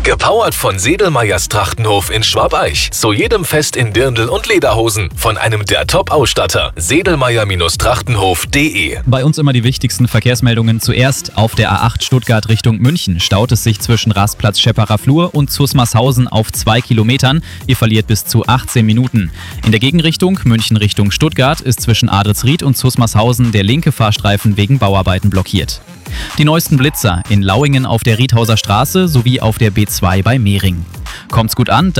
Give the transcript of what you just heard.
Gepowert von Sedlmayrs Trachtenhof in Schwabeich. Zu jedem Fest in Dirndl und Lederhosen. Von einem der Top-Ausstatter. Sedlmayer-Trachtenhof.de. Bei uns immer die wichtigsten Verkehrsmeldungen zuerst. Auf der A8 Stuttgart Richtung München staut es sich zwischen Rastplatz Schepperer Flur und Zusmarshausen auf 2 Kilometern. Ihr verliert bis zu 18 Minuten. In der Gegenrichtung München Richtung Stuttgart ist zwischen Adelsried und Zusmarshausen der linke Fahrstreifen wegen Bauarbeiten blockiert. Die neuesten Blitzer in Lauingen auf der Riedhauser Straße sowie auf der B2 bei Mehring. Kommt's gut an?